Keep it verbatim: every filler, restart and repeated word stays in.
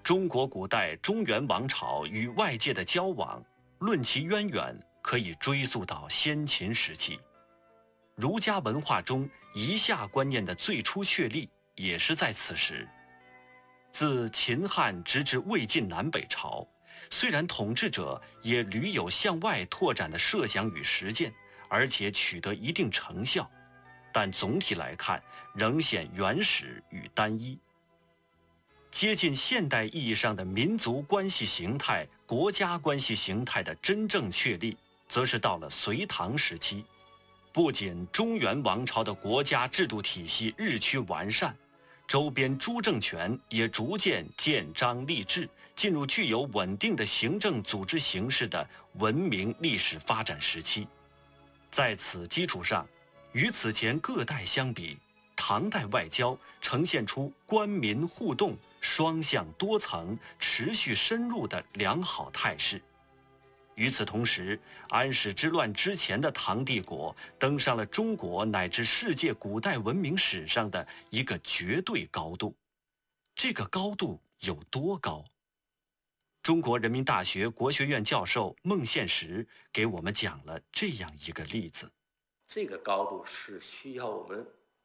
中国古代中原王朝与外界的交往，论其渊源，可以追溯到先秦时期。儒家文化中夷夏观念的最初确立，也是在此时。自秦汉直至魏晋南北朝，虽然统治者也屡有向外拓展的设想与实践，而且取得一定成效，但总体来看仍显原始与单一。接近现代意义上的民族关系形态、国家关系形态的真正确立，则是到了隋唐时期。不仅中原王朝的国家制度体系日趋完善，周边诸政权也逐渐建章立制，进入具有稳定的行政组织形式的文明历史发展时期。在此基础上，与此前各代相比，唐代外交呈现出官民互动、双向多层、持续深入的良好态势。与此同时，安史之乱之前的唐帝国登上了中国乃至世界古代文明史上的一个绝对高度。这个高度有多高？中国人民大学国学院教授孟宪实给我们讲了这样一个例子。 这个高度是需要我们